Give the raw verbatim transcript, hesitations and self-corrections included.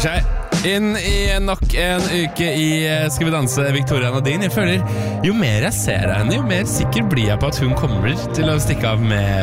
seg inn i nok en uke i Skal vi danse, Victoria Nadine. Jeg føler, jo mer jeg ser av henne, jo mer sikker blir jeg på at hun kommer til å stikke av med